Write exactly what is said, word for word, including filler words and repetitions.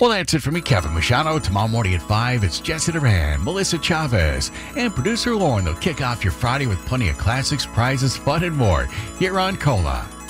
Well, that's it for me, Kevin Machado. Tomorrow morning at five, it's Jesse Duran, Melissa Chavez, and producer Lauren. They'll kick off your Friday with plenty of classics, prizes, fun, and more here on Cola.